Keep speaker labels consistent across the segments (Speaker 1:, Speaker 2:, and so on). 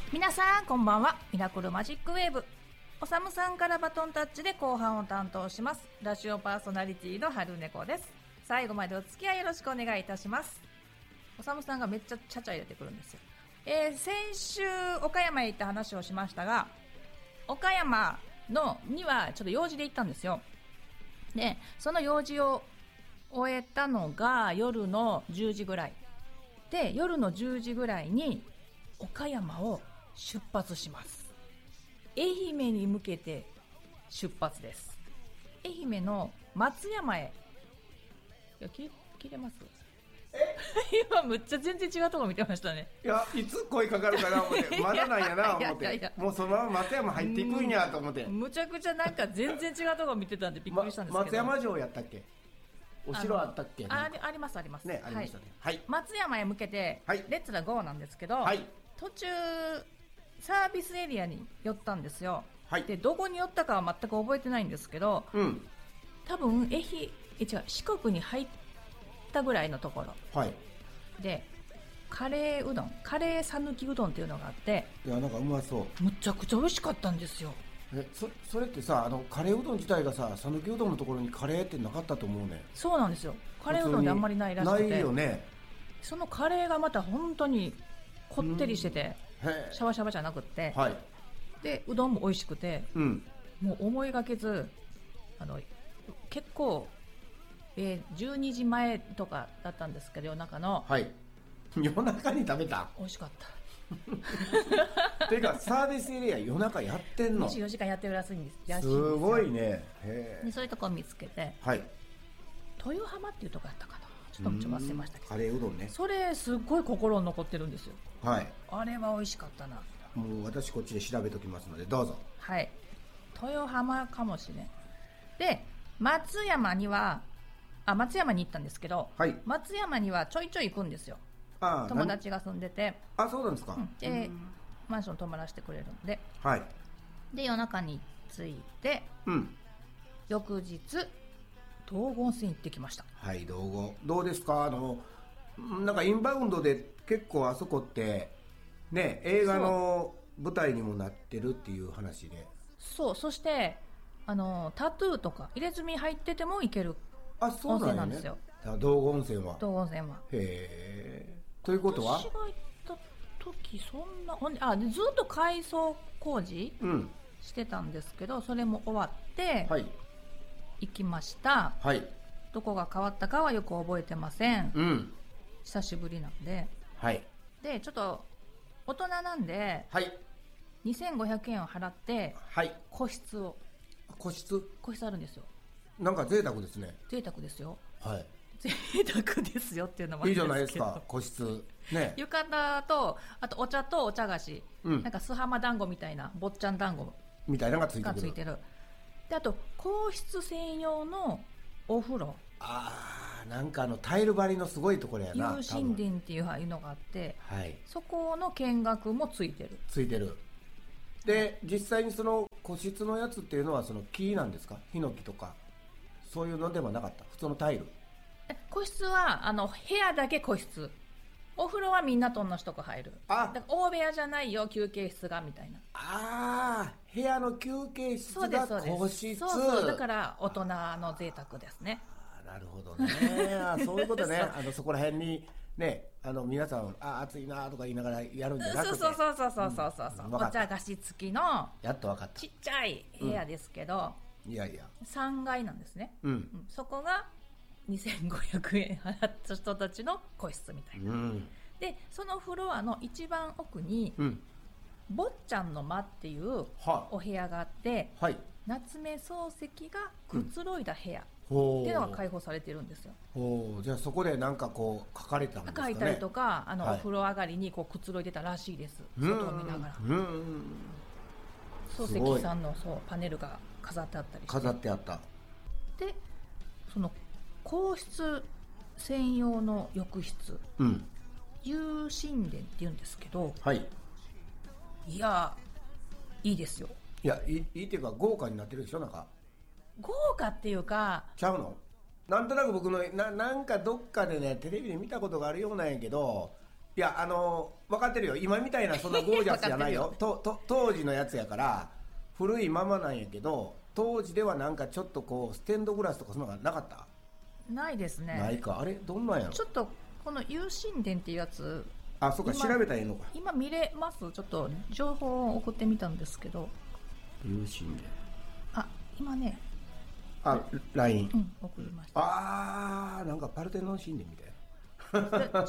Speaker 1: 皆さんこんばんは。ミラクルマジックウェーブ、おさむさんからバトンタッチで後半を担当します。ラジオパーソナリティの春猫です。最後までお付き合いよろしくお願いいたします。おさむさんがめっちゃちゃちゃ入れてくるんですよ。先週岡山へ行った話をしましたが、岡山にはちょっと用事で行ったんですよ。で、その用事を終えたのが夜の10時ぐらいで、夜の10時ぐらいに岡山を出発します。愛媛に向けて出発です。愛媛の松山へ。いや、聞いてます？今むっちゃ全然違うとこ見てましたね。
Speaker 2: いや、いつ声かかるかな思ってまだなんやな思って、
Speaker 1: いや
Speaker 2: もうそのまま松山入っていくんやと思って、
Speaker 1: むちゃくちゃなんか全然違うとこ見てたんでびっくりしたんですけど、
Speaker 2: 松山城やったっけ？お城あったっけ？
Speaker 1: ありますあります
Speaker 2: ね、ありましたね。
Speaker 1: はい、松山へ向けて、
Speaker 2: はい、
Speaker 1: レッツラゴーなんですけど、
Speaker 2: はい、
Speaker 1: 途中サービスエリアに寄ったんですよ。
Speaker 2: はい、
Speaker 1: でどこに寄ったかは全く覚えてないんですけど、多分四国に入ったぐらいのところ、
Speaker 2: はい、
Speaker 1: でカレーさぬきうどんっていうのがあって、
Speaker 2: いやなんかうまそう、
Speaker 1: むちゃくちゃ美味しかったんですよ。
Speaker 2: それってさ、カレーうどん自体がさ、さぬきうどんのところにカレーってなかったと思うね。
Speaker 1: そうなんですよ。カレーうどんであんまりないらしくて、
Speaker 2: ないよね。
Speaker 1: そのカレーがまた本当にこってりしてて、シャバシャバじゃなくって、
Speaker 2: はい、
Speaker 1: でうどんも美味しくて、もう思いがけず結構、12時前とかだったんですけど、夜中の、
Speaker 2: はい、夜中に食べた。
Speaker 1: 美味しかった
Speaker 2: ていうかサービスエリア夜中やってんの？
Speaker 1: 24時間やってるらしいんです。
Speaker 2: すごいね。
Speaker 1: でそういうとこを見つけて、
Speaker 2: はい、
Speaker 1: 豊浜っていうとこやったかな、ちょっと忘れましたけど、
Speaker 2: カレーうどんね。
Speaker 1: それすっごい心に残ってるんですよ。
Speaker 2: はい、
Speaker 1: あれは美味しかったな。
Speaker 2: もう私こっちで調べときますのでどうぞ。
Speaker 1: はい、豊浜かもしれん。で松山に行ったんですけど、
Speaker 2: はい、
Speaker 1: 松山にはちょいちょい行くんですよ。友達が住んでて。
Speaker 2: そうなんですか。
Speaker 1: でマンション泊まらせてくれるんで、
Speaker 2: はい、
Speaker 1: で夜中に着いて、翌日道後温泉行ってきました。
Speaker 2: はい、道後どうですか？なんかインバウンドで結構あそこってね、映画の舞台にもなってるっていう話で、そ
Speaker 1: してタトゥーとか入れ墨入ってても行ける温泉なんですよ。
Speaker 2: 道後温泉は。
Speaker 1: へ
Speaker 2: ー。ということは、
Speaker 1: 私が行った時そんなずっと改装工事、してたんですけど、それも終わって、
Speaker 2: はい、
Speaker 1: 行きました。はい、どこが変わったかはよく覚えてません。久しぶりなんで。はい、でちょっと大人なんで、はい、2500円を払って、はい、個室あるんですよ。
Speaker 2: なんか贅沢ですね。
Speaker 1: 贅沢ですよ。
Speaker 2: はい。
Speaker 1: 贅沢ですよっていうのも
Speaker 2: いいじゃないですか、個室ね。
Speaker 1: 浴衣とあとお茶とお茶菓子、なんかスハマ団子みたいな、坊ちゃん団子
Speaker 2: みたいなのがついてる。
Speaker 1: であと皇室専用のお風呂、
Speaker 2: なんかタイル張りのすごいところやな。
Speaker 1: 有神殿っていうのがあって、はい、そこの見学もついてる。
Speaker 2: で実際にその個室のやつっていうのはその木なんですか？ヒノキとかそういうのではなかった？普通のタイル？
Speaker 1: 個室は部屋だけ個室、お風呂はみんなと同じとこ入る。だから大部屋じゃないよ、休憩室がみたいな。
Speaker 2: 部屋の休憩室が個室。
Speaker 1: そうだから大人の贅沢ですね。
Speaker 2: なるほどね。そういうことね。そこら辺にね、皆さん暑いなとか言いながらやるんじゃなくて、
Speaker 1: そう、お茶菓子付きの
Speaker 2: やっと分かった
Speaker 1: ちっちゃい部屋ですけど、
Speaker 2: いや
Speaker 1: 3階なんですね。そこが2500円払った人たちの個室みたいな。でそのフロアの一番奥に、坊ちゃんの間っていうお部屋があって、夏目漱石がくつろいだ部屋っていうのが開放されてるんですよ。
Speaker 2: じゃあそこでなんかこう書かれたんですかね。
Speaker 1: 書いたりとか、お風呂上がりにこうくつろいでたらしいです。外を見ながら。漱石さんのパネルが飾ってあったりして。
Speaker 2: 飾ってあった。で
Speaker 1: その皇室専用の浴室、有神殿っていうんですけど、いやいいですよ。
Speaker 2: いや、いいっていうか豪華になってるでしょ。なんか
Speaker 1: 豪華っていうか
Speaker 2: ちゃうの？なんとなく僕のなんかどっかでねテレビで見たことがあるようなんやけど、いや分かってるよ、今みたいなそんなゴージャスじゃないよ当時のやつやから古いままなんやけど、当時ではなんかちょっとこうステンドグラスとかそんなのがなかった？
Speaker 1: ないですね。
Speaker 2: ないか。あれどんなんやろ。
Speaker 1: ちょっとこの有神殿っていうやつ、
Speaker 2: あ、そうか、調べたらいいのか。
Speaker 1: 今見れます？ちょっと情報を送ってみたんですけど。
Speaker 2: 有神殿、
Speaker 1: あ、今ね、
Speaker 2: あ、LINE、
Speaker 1: 送りました。
Speaker 2: あー、なんかパルテノン神殿みたい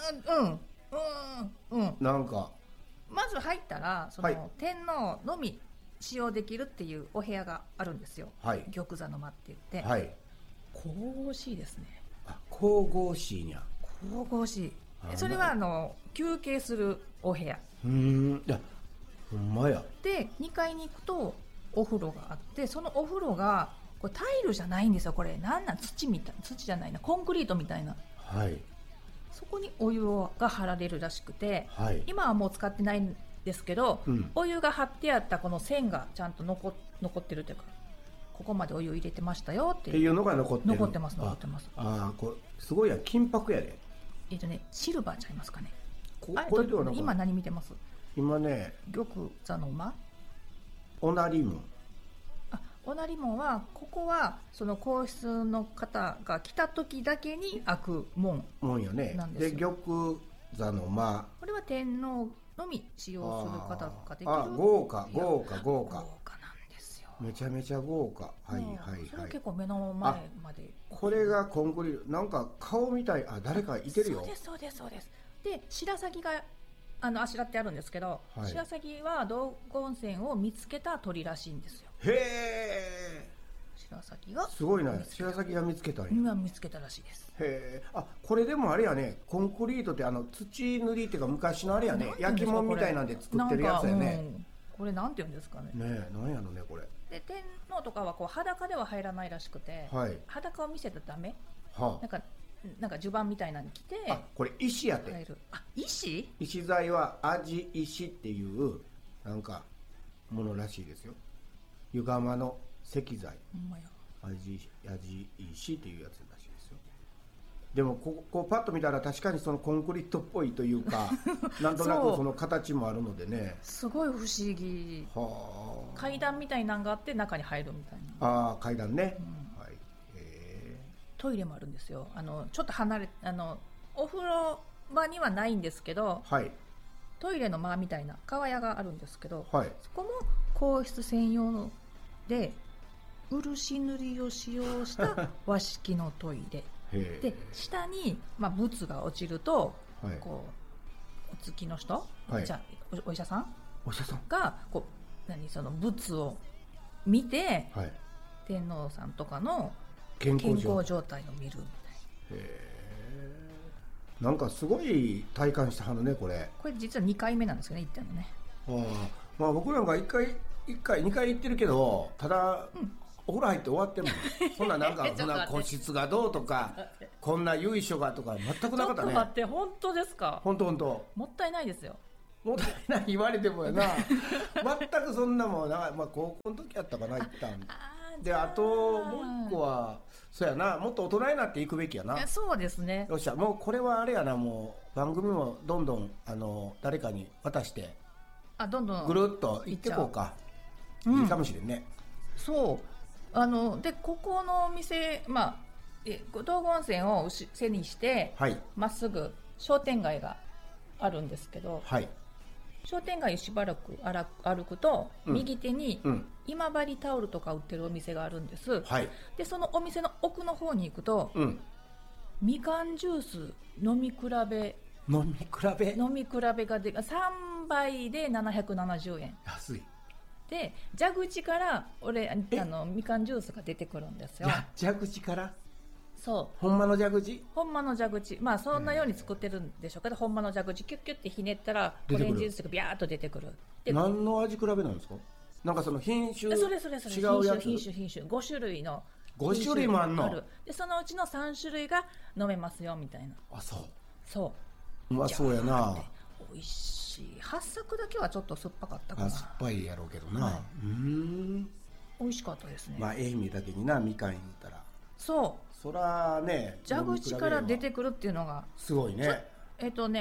Speaker 2: ななんか
Speaker 1: まず入ったらその、はい、天皇のみ使用できるっていうお部屋があるんですよ、はい、玉座の間って言って、はい、神々しいですね。
Speaker 2: あ、神々しいにゃ。
Speaker 1: 神々しい。それは休憩するお部屋。
Speaker 2: いや、ほんまや。
Speaker 1: で2階に行くとお風呂があって、そのお風呂がこれタイルじゃないんですよ。これなん土みたい、土じゃないな、コンクリートみたいな、はい、そこにお湯が張られるらしくて、はい、今はもう使ってないんですけど、お湯が張ってあったこの線がちゃんと残ってるというか、ここまでお湯入れてましたよって
Speaker 2: いうのが残ってる。
Speaker 1: 残ってます。
Speaker 2: ああ、これすごいや、金箔やで。
Speaker 1: シルバーちゃいますかね。
Speaker 2: これではなんか
Speaker 1: 今何見てます？
Speaker 2: 今ね、
Speaker 1: 玉座の間、
Speaker 2: オナリ門。
Speaker 1: オナリ門は、ここはその皇室の方が来た時だけに開く門
Speaker 2: よね。で玉座の間、
Speaker 1: これは天皇のみ使用する方ができる。
Speaker 2: 豪華なん
Speaker 1: ですよ。
Speaker 2: めちゃめちゃ豪華。はいはいはい。
Speaker 1: それは結構目の前まで。
Speaker 2: これがコンクリート、なんか顔みたい。あ、誰かいてるよ。
Speaker 1: そうです。で白鷺があしらってあるんですけど、はい、白鷺は道後温泉を見つけた鳥らしいんですよ。
Speaker 2: へえ。
Speaker 1: 白鷺が
Speaker 2: すごいな。白鷺が見つけたんや。
Speaker 1: 今見つけたらしいです。
Speaker 2: へえ。あ、これでもあれやね、コンクリートって土塗りっていうか昔のあれやね、焼き物みたいなんで作ってるやつやね。
Speaker 1: これなんて言うんですかね。
Speaker 2: ねえ、なんやろねこれ。
Speaker 1: で天皇とかはこう裸では入らないらしくて、はい、裸を見せたらダメ。なんか襦袢みたいなのに着て。
Speaker 2: あ、これ石やて。
Speaker 1: あ、石
Speaker 2: 材は味石っていうなんかものらしいですよ。湯釜の石材、味石っていうやつらしいですよ。でもこうパッと見たら確かにそのコンクリートっぽいというかなんとなくその形もあるのでね、
Speaker 1: すごい不思議。階段みたいなのがあって中に入るみたいな。
Speaker 2: ああ、階段ね、はい。
Speaker 1: トイレもあるんですよ。ちょっと離れお風呂場にはないんですけど、はい、トイレの間みたいな川屋があるんですけど、はい、そこも皇室専用で漆塗りを使用した和式のトイレで、下に、仏が落ちると、はい、こうお月の人、はい、じゃあお医者さんがこうその仏を見て、はい、天皇さんとかの健康状態を見るみたい
Speaker 2: な。なんかすごい体感したはずね。これ
Speaker 1: 実は2回目なんですよね、行ったのね。
Speaker 2: 僕なんか2回行ってるけど、ただ、お風呂入って終わってもそんななんかそんな個室がどうとかこんな由緒がとか全くなかったね。ちょっと
Speaker 1: 待って、本当ですか？
Speaker 2: 本当
Speaker 1: もったいないですよ。
Speaker 2: もったいない言われてもやな全くそんなもんな。高校の時やったかな、行ったんで。あともう一個はそうやな、もっと大人になっていくべきやな。
Speaker 1: そうですね。
Speaker 2: よっしゃ、もうこれはあれやな、もう番組もどんどん誰かに渡して
Speaker 1: どんどん
Speaker 2: ぐるっと行ってこうか。いいかもしれんね。
Speaker 1: そうで、ここのお店、道後温泉を背にしてま、っすぐ商店街があるんですけど、はい、商店街をしばらく歩くと、右手に今治タオルとか売ってるお店があるんです、はい、でそのお店の奥の方に行くと、みかんジュース飲み比べがで3杯で770円。
Speaker 2: 安い。
Speaker 1: で蛇口からみかんジュースが出てくるんですよ。
Speaker 2: 蛇口から？
Speaker 1: そう、
Speaker 2: ほんまの蛇口。
Speaker 1: そんなように作ってるんでしょうけど、ほんまの蛇口キュッキュッてひねったらオレンジジュースがビャーっと出てくる。
Speaker 2: 何の味比べなんですか？なんかその品種、
Speaker 1: それ
Speaker 2: 違うやつ。
Speaker 1: 品種5種類の
Speaker 2: 5種類もあんの？
Speaker 1: でそのうちの3種類が飲めますよみたいな。
Speaker 2: そううまそうやな。
Speaker 1: 美味しい。八作だけはちょっと酸っぱかったかな。
Speaker 2: 酸っぱいやろうけどな、
Speaker 1: 美味しかったですね。
Speaker 2: 愛媛だけにな、みかん言ったらそらね、
Speaker 1: 蛇口から出てくるっていうのが
Speaker 2: すごいね。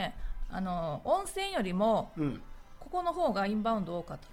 Speaker 1: 温泉よりも、
Speaker 2: うん、
Speaker 1: ここの方がインバウンド多かった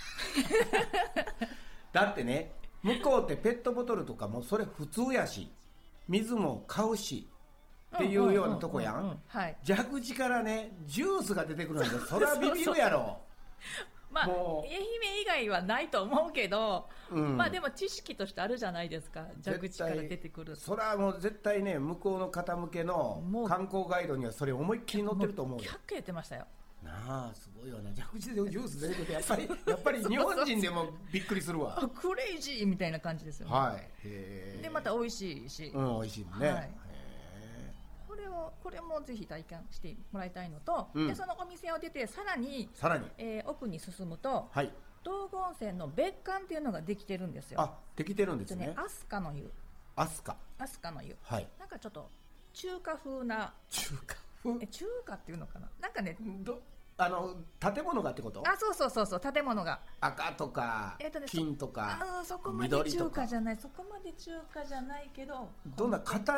Speaker 2: だってね、向こうってペットボトルとかもそれ普通やし、水も買うしっていうようなとこやん。蛇口からねジュースが出てくるんで、そりゃビビるやろ。
Speaker 1: まあ、愛媛以外はないと思うけど、
Speaker 2: うん、
Speaker 1: まあでも知識としてあるじゃないですか、蛇口から出てくる。
Speaker 2: それはもう絶対ね、向こうの方向けの観光ガイドにはそれ思いっきり載ってると思うよ。
Speaker 1: 100件言ってましたよ。
Speaker 2: なあ、すごいよな。蛇口でジュース出てくるとやっぱり日本人でもびっくりするわ。
Speaker 1: クレイジーみたいな感じですよね。
Speaker 2: はい。
Speaker 1: でまた美味しいし、
Speaker 2: うん、美味しいもんね。はい、
Speaker 1: これもぜひ体験してもらいたいのと、うん、でそのお店を出てさらに、奥に進むと、はい、道後温泉の別館っていうのができてるんですよ。
Speaker 2: あ、できてるんですね。
Speaker 1: 飛鳥の湯。飛鳥の湯、はい、なんかちょっと中華風な。中華っていうのかな、なんかね、
Speaker 2: 建物がってこと？
Speaker 1: あ、そう建物が
Speaker 2: 赤とか、金とか、
Speaker 1: そこまで中華じゃない、そこまで中華じゃないけど、
Speaker 2: どんな形、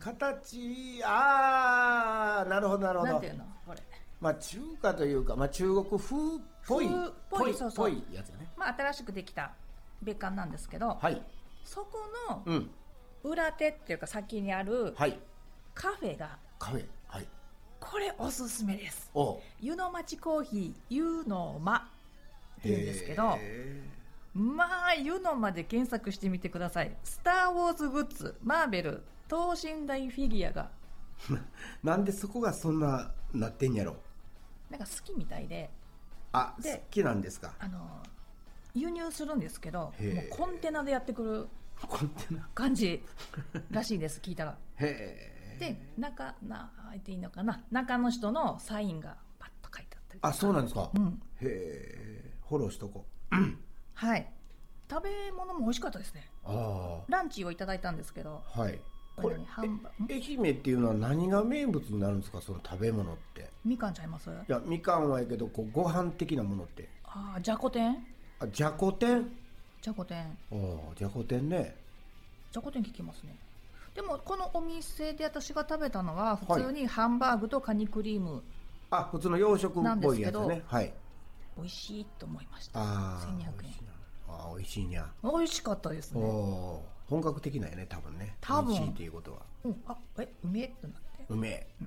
Speaker 2: ああ、なるほどなるほど。
Speaker 1: なんていうのこれ、
Speaker 2: まあ中華というか、まあ中国風っぽいやつね。
Speaker 1: まあ新しくできた別館なんですけど、はい、そこの裏手っていうか先にあるカフェが、はい、これおすすめです。湯の町コーヒー湯の間っていうんですけど、まあ湯の間で検索してみてください。スターウォーズグッズ、マーベル等身大フィギュアが
Speaker 2: なんでそこがそんななってんやろ。
Speaker 1: なんか好きみたいで、
Speaker 2: 好きなんですか。
Speaker 1: 輸入するんですけど、もうコンテナでやってくる感じらしいです聞いたら。で中の人のサインがパッと書いてあったりとか。
Speaker 2: あ、そうなんですか。うん、へえ、フォローしとこう。
Speaker 1: はい、食べ物も美味しかったですね。ランチをいただいたんですけど、
Speaker 2: はい、これ愛媛っていうのは何が名物になるんですか、その食べ物って。
Speaker 1: みかんちゃいます？い
Speaker 2: や、みかんはいいけど、こうご飯的なものって。
Speaker 1: じゃこ天。
Speaker 2: じゃこ天。
Speaker 1: じゃこ天。
Speaker 2: じゃこ天ね。
Speaker 1: じゃこ天聞きますね。でもこのお店で私が食べたのは普通にハンバーグとカニクリーム、
Speaker 2: 普通の洋食っぽいやつね。はい、
Speaker 1: 美味しいと思いました。1200円。
Speaker 2: 美味しいにゃ。
Speaker 1: 美味しかったですね。
Speaker 2: 本格的なやね、多分ね。
Speaker 1: 多分
Speaker 2: 美味しいっていうことは。
Speaker 1: うめえってなって。
Speaker 2: うめえ。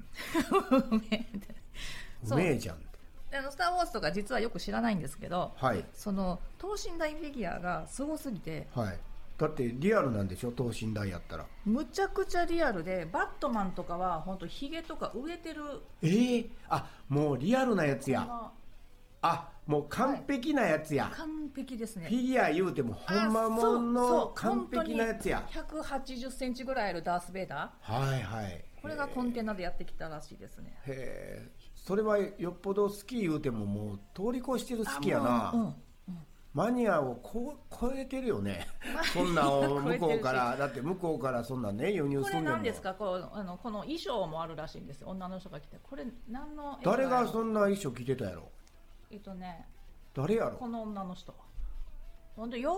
Speaker 1: うめえじゃんって。スター・ウォーズとか実はよく知らないんですけど、はい、その等身大フィギュアがすごすぎて、
Speaker 2: はい、だってリアルなんでしょ、等身大やったら。
Speaker 1: むちゃくちゃリアルで、バットマンとかは本当ヒゲとか植えてる。
Speaker 2: もうリアルなやつや。もう完璧なやつや。
Speaker 1: 完璧ですね。
Speaker 2: フィギュア言うてもほんまもんの完璧なやつや。
Speaker 1: 180センチぐらいあるダース・ベイダー。はいはい。これがコンテナでやってきたらしいですね。
Speaker 2: へえ。それはよっぽど好き言うてももう通り越してる好きやな。マニアを超えてるよね。そんな向こうからだって向こうからそんなね輸入するのも。
Speaker 1: これ何ですか、この衣装もあるらしいんですよ。女の人が着て、これ何の
Speaker 2: 誰がそんな衣装着てたやろ。
Speaker 1: 誰
Speaker 2: やろ。
Speaker 1: この女の人。本当ヨ